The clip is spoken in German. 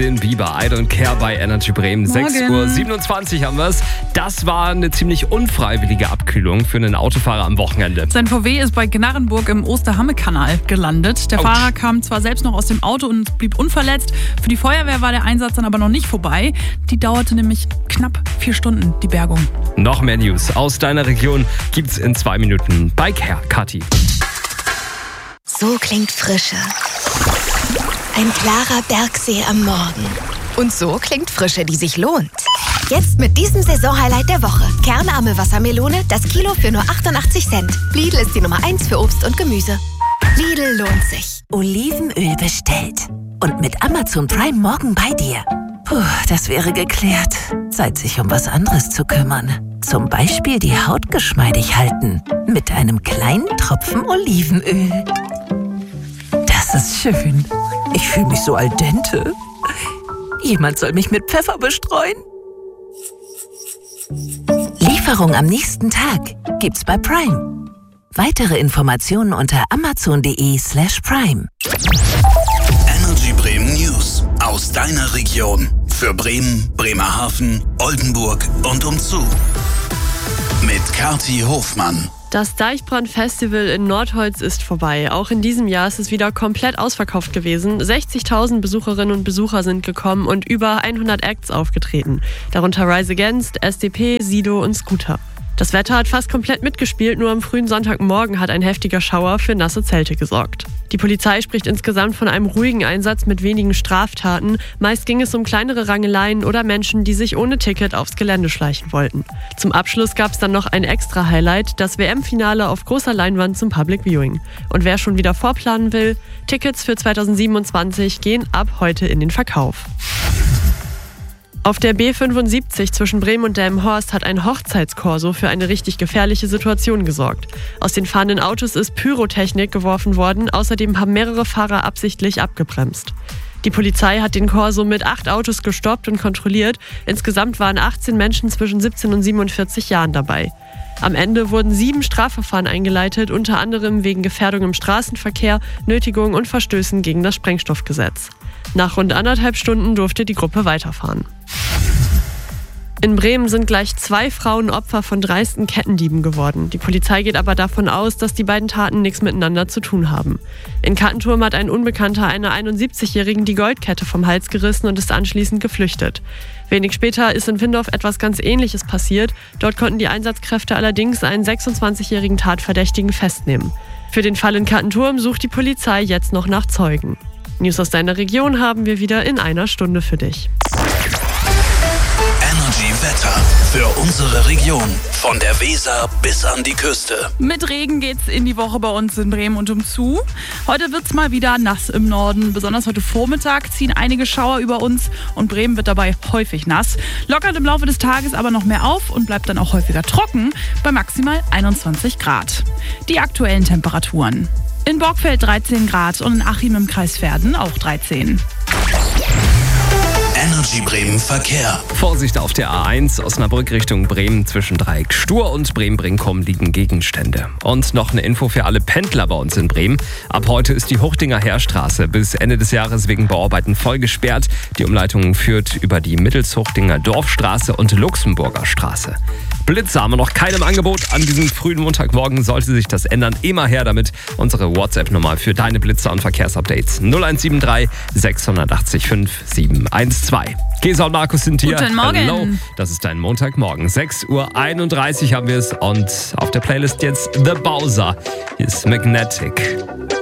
Justin Bieber, I Don't Care bei Energy Bremen. 6:27 Uhr haben wir es. Das war eine ziemlich unfreiwillige Abkühlung für einen Autofahrer am Wochenende. Sein VW ist bei Gnarrenburg im Osterhamme-Kanal gelandet. Der Fahrer kam zwar selbst noch aus dem Auto und blieb unverletzt. Für die Feuerwehr war der Einsatz dann aber noch nicht vorbei. Die dauerte nämlich knapp 4 Stunden, die Bergung. Noch mehr News aus deiner Region gibt's in 2 Minuten bei Kathi. So klingt Frische. Ein klarer Bergsee am Morgen. Und so klingt Frische, die sich lohnt. Jetzt mit diesem Saisonhighlight der Woche. Kernarme Wassermelone, das Kilo für nur 88 Cent. Lidl ist die Nummer 1 für Obst und Gemüse. Lidl lohnt sich. Olivenöl bestellt. Und mit Amazon Prime morgen bei dir. Puh, das wäre geklärt. Zeit, sich um was anderes zu kümmern. Zum Beispiel die Haut geschmeidig halten. Mit einem kleinen Tropfen Olivenöl. Das ist schön. Ich fühle mich so al dente. Jemand soll mich mit Pfeffer bestreuen. Lieferung am nächsten Tag gibt's bei Prime. Weitere Informationen unter amazon.de/prime. Energy Bremen News aus deiner Region. Für Bremen, Bremerhaven, Oldenburg und umzu. Mit Kathi Hofmann. Das Deichbrand-Festival in Nordholz ist vorbei. Auch in diesem Jahr ist es wieder komplett ausverkauft gewesen. 60.000 Besucherinnen und Besucher sind gekommen und über 100 Acts aufgetreten. Darunter Rise Against, SDP, Sido und Scooter. Das Wetter hat fast komplett mitgespielt, nur am frühen Sonntagmorgen hat ein heftiger Schauer für nasse Zelte gesorgt. Die Polizei spricht insgesamt von einem ruhigen Einsatz mit wenigen Straftaten. Meist ging es um kleinere Rangeleien oder Menschen, die sich ohne Ticket aufs Gelände schleichen wollten. Zum Abschluss gab es dann noch ein extra Highlight, das WM-Finale auf großer Leinwand zum Public Viewing. Und wer schon wieder vorplanen will, Tickets für 2027 gehen ab heute in den Verkauf. Auf der B75 zwischen Bremen und Delmenhorst hat ein Hochzeitskorso für eine richtig gefährliche Situation gesorgt. Aus den fahrenden Autos ist Pyrotechnik geworfen worden, außerdem haben mehrere Fahrer absichtlich abgebremst. Die Polizei hat den Korso mit 8 Autos gestoppt und kontrolliert. Insgesamt waren 18 Menschen zwischen 17 und 47 Jahren dabei. Am Ende wurden 7 Strafverfahren eingeleitet, unter anderem wegen Gefährdung im Straßenverkehr, Nötigung und Verstößen gegen das Sprengstoffgesetz. Nach rund 1,5 Stunden durfte die Gruppe weiterfahren. In Bremen sind gleich 2 Frauen Opfer von dreisten Kettendieben geworden. Die Polizei geht aber davon aus, dass die beiden Taten nichts miteinander zu tun haben. In Kattenturm hat ein Unbekannter einer 71-Jährigen die Goldkette vom Hals gerissen und ist anschließend geflüchtet. Wenig später ist in Windorf etwas ganz Ähnliches passiert. Dort konnten die Einsatzkräfte allerdings einen 26-jährigen Tatverdächtigen festnehmen. Für den Fall in Kattenturm sucht die Polizei jetzt noch nach Zeugen. News aus deiner Region haben wir wieder in einer Stunde für dich. Energy Wetter für unsere Region. Von der Weser bis an die Küste. Mit Regen geht's in die Woche bei uns in Bremen und umzu. Heute wird's mal wieder nass im Norden. Besonders heute Vormittag ziehen einige Schauer über uns und Bremen wird dabei häufig nass. Lockert im Laufe des Tages aber noch mehr auf und bleibt dann auch häufiger trocken bei maximal 21 Grad. Die aktuellen Temperaturen. In Borgfeld 13 Grad und in Achim im Kreis Verden auch 13. Energy Bremen Verkehr. Vorsicht auf der A1 Osnabrück Richtung Bremen zwischen Dreieck Stur und Bremen-Brinkum liegen Gegenstände. Und noch eine Info für alle Pendler bei uns in Bremen. Ab heute ist die Huchtinger Heerstraße bis Ende des Jahres wegen Bauarbeiten voll gesperrt. Die Umleitung führt über die Mittelshuchtinger Dorfstraße und Luxemburger Straße. Blitze haben wir noch keinem Angebot. An diesem frühen Montagmorgen sollte sich das ändern. Immer her damit. Unsere WhatsApp-Nummer für deine Blitzer und Verkehrsupdates 0173 680 5712. Gesa und Markus sind hier. Guten Morgen. Hello. Das ist dein Montagmorgen. 6:31 Uhr haben wir es. Und auf der Playlist jetzt The Bowser. Hier ist Magnetic.